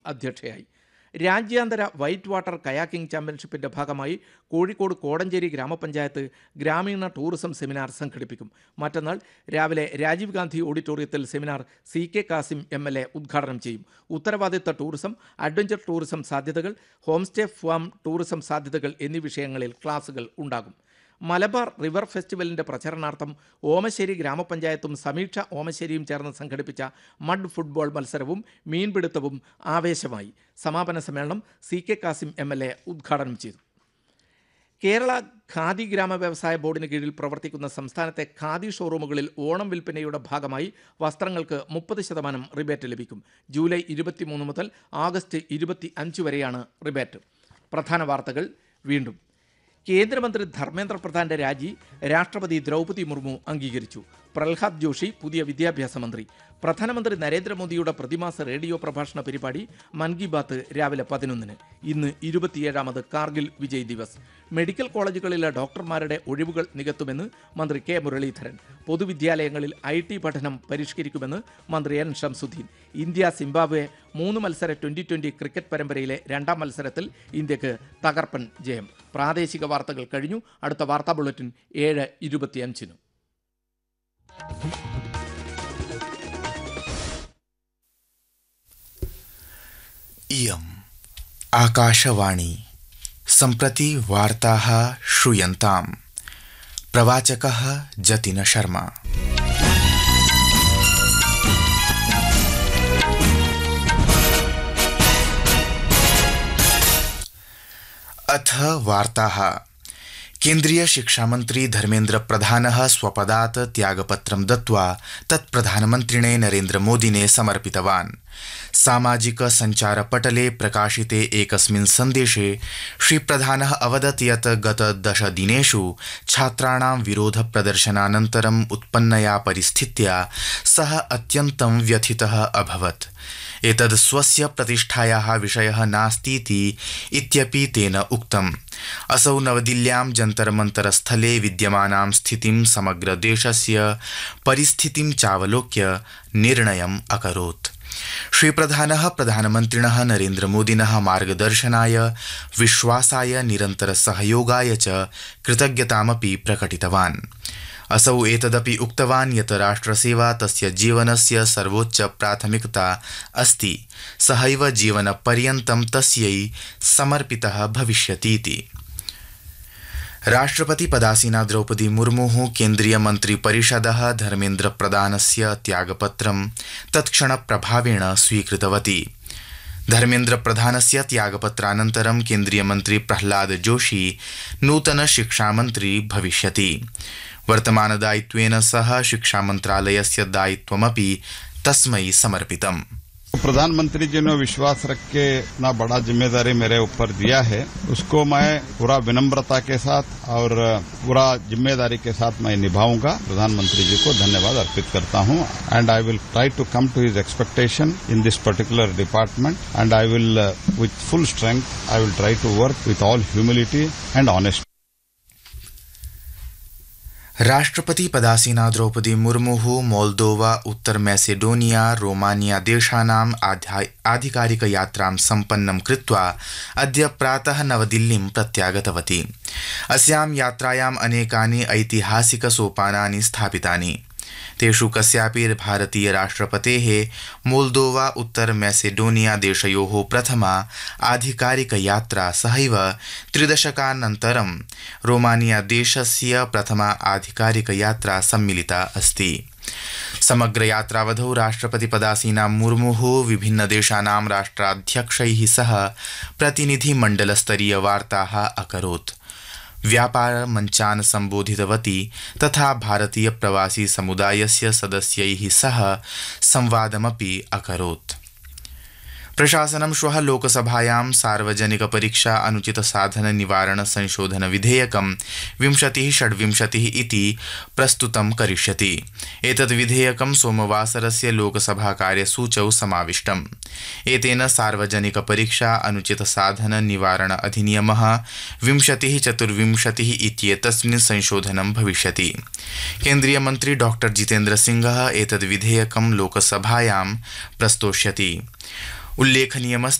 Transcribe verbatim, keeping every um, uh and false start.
അധ്യക്ഷയായി. രാജ്യാന്തര white water kayaking ചാമ്പ്യൻഷിപ്പിന്റെ ഭാഗമായി കോഴിക്കോട് കോടഞ്ചേരി ഗ്രാമപഞ്ചായത്ത് ഗ്രാമീണ ടൂറിസം സെമിനാർ സംഘടിപ്പിക്കും. മറ്റന്നാൾ രാവിലെ രാജീവ് ഗാന്ധി ഓഡിറ്റോറിയത്തിൽ seminar C K Kasim M L A ഉദ്ഘാടനം ചെയ്യും. ഉത്തരവാദിത്ത ടൂറിസം, അഡ്വഞ്ചർ ടൂറിസം സാധ്യതകൾ, ഹോം സ്റ്റേ ഫാം ടൂറിസം സാധ്യതകൾ എന്നീ വിഷയങ്ങളിൽ ക്ലാസുകൾ ഉണ്ടാകും. മലബാർ റിവർ ഫെസ്റ്റിവലിന്റെ പ്രചരണാർത്ഥം ഓമശ്ശേരി ഗ്രാമപഞ്ചായത്തും സമീക്ഷ ഓമശ്ശേരിയും ചേർന്ന് സംഘടിപ്പിച്ച മഡ് ഫുട്ബോൾ മത്സരവും മീൻപിടുത്തവും ആവേശമായി. സമാപന സമ്മേളനം C K Kasim M L A ഉദ്ഘാടനം ചെയ്തു. കേരള ഖാദി ഗ്രാമ വ്യവസായ ബോർഡിന് കീഴിൽ പ്രവർത്തിക്കുന്ന സംസ്ഥാനത്തെ ഖാദി ഷോറൂമുകളിൽ ഓണം വിൽപ്പനയുടെ ഭാഗമായി വസ്ത്രങ്ങൾക്ക് മുപ്പത് ശതമാനം റിബേറ്റ് ലഭിക്കും. ജൂലൈ ഇരുപത്തിമൂന്ന് മുതൽ ആഗസ്റ്റ് ഇരുപത്തി അഞ്ച് വരെയാണ് റിബേറ്റ്. പ്രധാന വാർത്തകൾ വീണ്ടും. കേന്ദ്രമന്ത്രി ധർമ്മേന്ദ്ര പ്രധാന്റെ രാജി രാഷ്ട്രപതി ദ്രൗപദി മുർമു അംഗീകരിച്ചു. പ്രഹ്ലാദ് ജോഷി പുതിയ വിദ്യാഭ്യാസ മന്ത്രി. പ്രധാനമന്ത്രി നരേന്ദ്രമോദിയുടെ പ്രതിമാസ റേഡിയോ പ്രഭാഷണ പരിപാടി മൻ കി ബാത്ത് രാവിലെ പതിനൊന്നിന്. ഇന്ന് ഇരുപത്തിയേഴാമത് കാർഗിൽ വിജയ് ദിവസ്. മെഡിക്കൽ കോളേജുകളിലെ ഡോക്ടർമാരുടെ ഒഴിവുകൾ നികത്തുമെന്ന് മന്ത്രി കെ മുരളീധരൻ. പൊതുവിദ്യാലയങ്ങളിൽ ഐ ടി പഠനം പരിഷ്കരിക്കുമെന്ന് മന്ത്രി എൻ ഷംസുദ്ദീൻ. ഇന്ത്യ സിംബാബ്വെ മൂന്ന് മത്സര ട്വന്റി ട്വന്റി ക്രിക്കറ്റ് പരമ്പരയിലെ രണ്ടാം മത്സരത്തിൽ ഇന്ത്യക്ക് തകർപ്പൻ ജയം. പ്രാദേശിക വാർത്തകൾ കഴിഞ്ഞു. അടുത്ത വാർത്താ ബുള്ളറ്റിൻ ഏഴ് ഇരുപത്തിയഞ്ചിന്. इयम् आकाशवाणी सम्प्रति वार्ताः श्रूयन्ताम्. प्रवाचकः जतिन शर्मा. अथ वार्ताः. केन्द्रीय शिक्षामन्त्री धर्मेन्द्र प्रधानः स्वपदात् त्यागपत्रं दत्त्वा तत् प्रधानमन्त्रिणे नरेन्द्र मोदिने समर्पितवान्. सामाजिक सञ्चारपटले प्रकाशिते एकस्मिन् सन्देशे श्रीप्रधानः अवदत् यत् गत दशदिनेषु छात्राणां विरोधप्रदर्शनानन्तरम् उत्पन्नया परिस्थित्या सः अत्यन्तं व्यथितः अभवत्. एतद् स्वस्य प्रतिष्ठायाः विषयः नास्तीति इत्यपि तेन उक्तम्. असौ नवदिल्ल्यां जन्तर्मन्तर् स्थले विद्यमानां स्थितिं समग्र देशस्य परिस्थितिं चावलोक्य निर्णयम् अकरोत्. श्रीप्रधानः प्रधानमन्त्रिणः नरेन्द्रमोदिनः मार्गदर्शनाय, विश्वासाय, निरन्तरसहयोगाय च कृतज्ञतामपि प्रकटितवान्. असौ एतदपि उक्तवान् यत् राष्ट्रसेवा तस्य जीवनस्य सर्वोच्च प्राथमिकता अस्ति. सहैव जीवनपर्यन्तं तस्यै समर्पितः भविष्यतीति. राष्ट्रपति पदासीना द्रौपदी मुर्मुः केन्द्रीयमन्त्रिपरिषदः धर्मेन्द्र प्रधानस्य त्यागपत्रं तत्क्षणप्रभावेण स्वीकृतवती. धर्मेन्द्र प्रधानस्य त्यागपत्रानन्तरं केन्द्रीयमन्त्री प्रह्लाद जोशी नूतन शिक्षामन्त्री भविष्यति. वर्तमानदायित्वेन सह शिक्षामन्त्रालयस्य दायित्वमपि तस्मै समर्पितम्. प्रधानमंत्री जी ने विश्वास रख के इतना बड़ा जिम्मेदारी मेरे ऊपर दिया है, उसको मैं पूरा विनम्रता के साथ और पूरा जिम्मेदारी के साथ मैं निभाऊंगा. प्रधानमंत्री जी को धन्यवाद अर्पित करता हूं. And I will try to come to his expectation in this particular department and I will with full strength I will try to work with all humility and honesty. राष्ट्रपति पदासीना द्रौपदी मुर्मुः मोल्दोवा, उत्तर मैसेडोनिया, रोमानिया देशानाम् आधिकारिक यात्रां सम्पन्नं कृत्वा अद्य प्रातः नवदिल्लीं प्रत्यागतवती. अस्यां यात्रायाम् अनेकानि ऐतिहासिक सोपानानि स्थापितानि. तेषु कस्यापि भारतीय राष्ट्रपतेः मोल्दोवा, उत्तर मैसेडोनिया देशयोः प्रथमा आधिकारिक यात्रा सहैव त्रिदशकानन्तरं रोमानिया देशस्य प्रथमा आधिकारिक यात्रा सम्मिलिता अस्ति. समग्र यात्रावधौ राष्ट्रपति पदासीना मुर्मुः विभिन्न देशानां राष्ट्राध्यक्षैः सह प्रतिनिधिमण्डलस्तरीय वार्ताः अकरोत्. व्यापार मंचान् सम्बोधितवती तथा भारतीय प्रवासी समुदायस्य सदस्यैः सह संवादमपि अकरोत्. प्रशासनं श्वः लोकसभायां सार्वजनिक परीक्षा अनुचित साधन निवारण संशोधन विधेयकं विंशतिः षड्विंशतिः इति प्रस्तुतं करिष्यति. एतद् विधेयकं सोमवासरस्य लोकसभा कार्यसूचौ समाविष्टम्. एतेन सार्वजनिक परीक्षा अनुचित साधन निवारण अधिनियमः विंशतिः चतुर्विंशतिः इत्येतस्मिन् संशोधनं भविष्यति. केन्द्रीय मन्त्री डॉक्टर जितेन्द्र सिंहः एतद् विधेयकं लोकसभायां प्रस्तोष्यति. उल्लेखनीयमस्ति